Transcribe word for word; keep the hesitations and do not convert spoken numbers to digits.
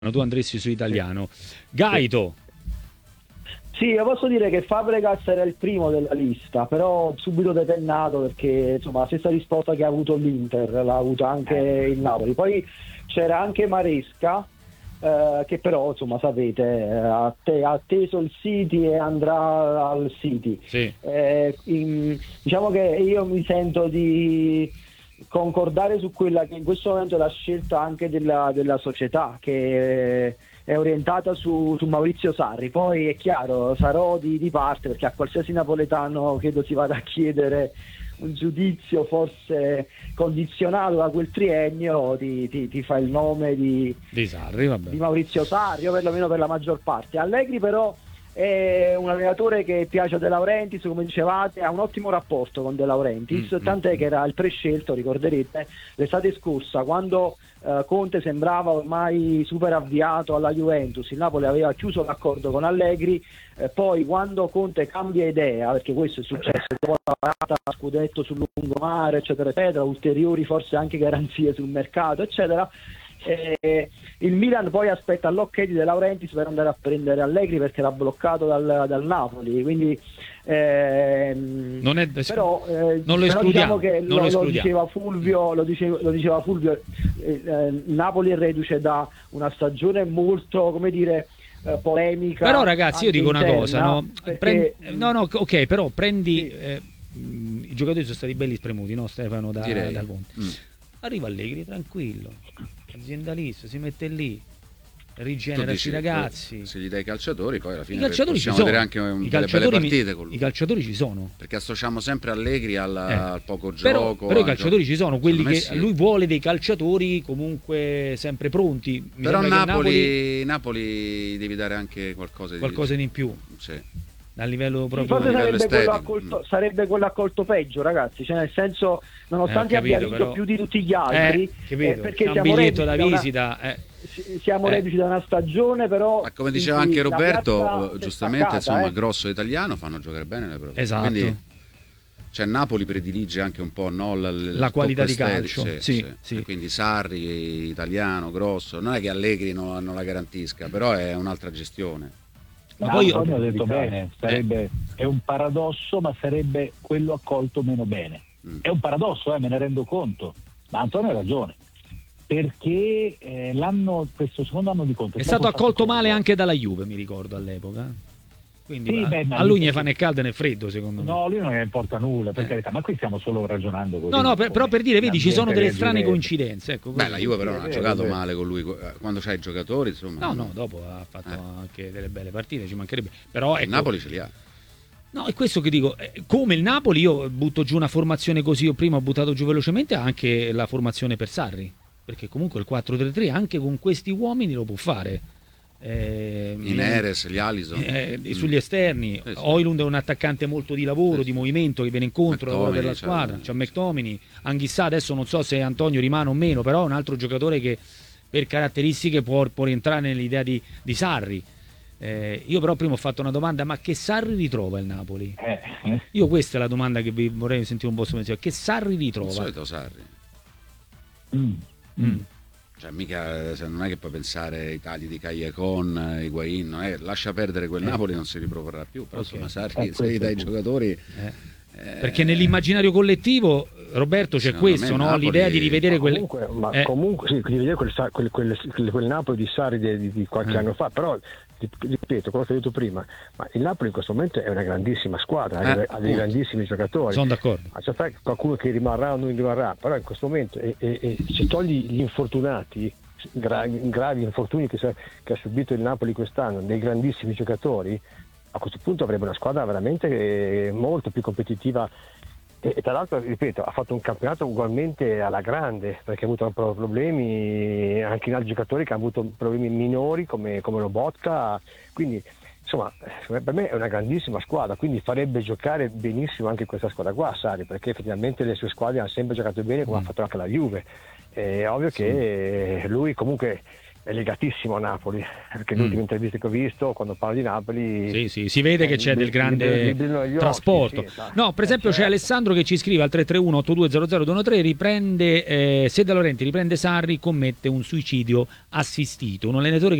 tu andresti su italiano. Gaito. Sì, io posso dire che Fabregas era il primo della lista, però subito detennato perché insomma la stessa risposta che ha avuto l'Inter l'ha avuta anche il Napoli. Poi c'era anche Maresca, eh, che però insomma sapete ha, te, ha atteso il City e andrà al City. Sì. Eh, in, diciamo che io mi sento di concordare su quella che in questo momento è la scelta anche della, della società, che è orientata su, su Maurizio Sarri. Poi è chiaro, sarò di, di parte, perché a qualsiasi napoletano credo si vada a chiedere un giudizio forse condizionato da quel triennio, ti, ti, ti fa il nome di, di Sarri, vabbè. di Maurizio Sarri, o perlomeno per la maggior parte. Allegri però è un allenatore che piace a De Laurentiis, come dicevate, ha un ottimo rapporto con De Laurentiis, mm-hmm. tant'è che era il prescelto, ricorderete, l'estate scorsa, quando uh, Conte sembrava ormai super avviato alla Juventus, il Napoli aveva chiuso l'accordo con Allegri, eh, poi quando Conte cambia idea, perché questo è successo dopo la parata scudetto sul lungomare, eccetera, eccetera, ulteriori forse anche garanzie sul mercato, eccetera, Eh, il Milan poi aspetta l'ok di De Laurentiis per andare a prendere Allegri perché era bloccato dal, dal Napoli, quindi ehm, non è, però, eh, non lo però escludiamo, diciamo che non lo, lo, lo diceva Fulvio, lo diceva, lo diceva Fulvio eh, eh, Napoli è reduce da una stagione molto, come dire, eh, polemica. Però ragazzi io dico interna, una cosa, no? Perché, prendi, no no ok, però prendi sì. eh, i giocatori sono stati belli spremuti, no Stefano, da, da Conte. Mm. Arriva Allegri tranquillo, aziendalista, si mette lì, rigenera i ragazzi. Se gli dai i calciatori, poi alla fine I calciatori possiamo ci vedere sono. anche un, I delle belle partite mi, con lui. I calciatori ci sono. Perché associamo sempre Allegri alla, eh. al poco però, gioco. Però i calciatori ci sono, quelli che sì. lui vuole dei calciatori comunque sempre pronti. Mi però Napoli, Napoli, Napoli devi dare anche qualcosa di, qualcosa di in più. Sì. A livello proprio forse livello sarebbe quello, accolto, sarebbe quello accolto peggio, ragazzi, cioè nel senso, nonostante eh, capito, abbia vinto però, più di tutti gli altri, eh, eh, perché c'è siamo un biglietto da una, visita eh. siamo eh. reduci da una stagione, però ma come diceva anche Roberto giustamente, insomma, eh. grosso italiano fanno giocare bene le prove, esatto. Quindi cioè Napoli predilige anche un po', no, la, la qualità di calcio, sì, sì, sì, sì. Quindi Sarri, italiano, grosso, non è che Allegri non, non la garantisca, però è un'altra gestione. Ma no, poi Antonio ha detto bene, sarebbe, è un paradosso, ma sarebbe quello accolto meno bene. Mm. È un paradosso, eh, me ne rendo conto, ma Antonio ha ragione, perché eh, l'anno, questo secondo anno di Conte è stato accolto male anche dalla Juve, mi ricordo, all'epoca. Quindi sì, a, beh, a lui ne fa né caldo né freddo, secondo me. No, lui non ne importa nulla, per eh. carità, ma qui stiamo solo ragionando così. No, no, per, però per dire, vedi, ci sono delle strane coincidenze. Ecco, beh, la Juve però non ha giocato male con lui, quando c'hai i giocatori, insomma. No, no, dopo ha fatto eh. anche delle belle partite, ci mancherebbe. Però ecco, il Napoli ce li ha. No, è questo che dico, come il Napoli, io butto giù una formazione così, io prima ho buttato giù velocemente anche la formazione per Sarri, perché comunque il quattro tre tre anche con questi uomini lo può fare. Eh, I Neres, gli Alisson eh, mm. sugli esterni, eh, sì. Højlund è un attaccante molto di lavoro, eh, di movimento, che viene incontro per la squadra, c'è McTominay, Anghissà adesso non so se Antonio rimane o meno, però è un altro giocatore che per caratteristiche può, può rientrare nell'idea di, di Sarri. Eh, io però prima ho fatto una domanda, ma che Sarri ritrova il Napoli? Eh. Io questa è la domanda che vi vorrei sentire un vostro pensiero, che Sarri ritrova? Il solito Sarri. Mm. Mm. Cioè, mica, non è che puoi pensare ai tagli di Callecon, Higuain, non è, lascia perdere quel eh. Napoli, non si riproporrà più, però okay. insomma Sarri, eh, se dai giocatori eh. Eh, perché nell'immaginario collettivo, Roberto, c'è questo, no? Napoli... l'idea di rivedere quel comunque, ma eh. comunque sì, di rivedere quel, quel, quel, quel Napoli di Sarri di, di qualche eh. anno fa, però ripeto quello che ho detto prima, ma il Napoli in questo momento è una grandissima squadra, eh, ha dei grandissimi giocatori, sono d'accordo, c'è qualcuno che rimarrà o non rimarrà, però in questo momento e, e, e se togli gli infortunati, gra, gravi infortuni che, che ha subito il Napoli quest'anno, dei grandissimi giocatori, a questo punto avrebbe una squadra veramente molto più competitiva. E, e tra l'altro, ripeto, ha fatto un campionato ugualmente alla grande, perché ha avuto problemi anche in altri giocatori che hanno avuto problemi minori come, come Lobotka, quindi insomma per me è una grandissima squadra, quindi farebbe giocare benissimo anche questa squadra qua, Sarri, perché effettivamente le sue squadre hanno sempre giocato bene, come mm. ha fatto anche la Juve. È ovvio sì. che lui comunque è legatissimo a Napoli, perché le Mm. ultime interviste che ho visto quando parlo di Napoli Sì, sì, si vede che c'è del grande trasporto. No, per esempio c'è Alessandro che ci scrive al tre tre uno otto due zero zero due uno tre, riprende eh, se De Laurenti riprende Sarri commette un suicidio assistito, un allenatore che